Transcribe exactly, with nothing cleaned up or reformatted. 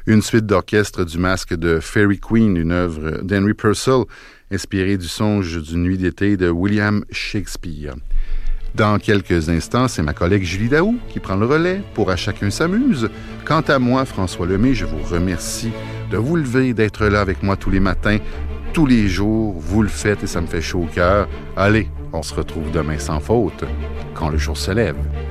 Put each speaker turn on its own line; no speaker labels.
Une suite d'orchestre du Masque de Fairy Queen, une œuvre d'Henry Purcell, inspirée du songe d'une nuit d'été de William Shakespeare. Dans quelques instants, c'est ma collègue Julie Daou qui prend le relais pour À chacun s'amuse. Quant à moi, François Lemay, je vous remercie de vous lever, d'être là avec moi tous les matins, tous les jours. Vous le faites et ça me fait chaud au cœur. Allez, on se retrouve demain sans faute, quand le jour se lève.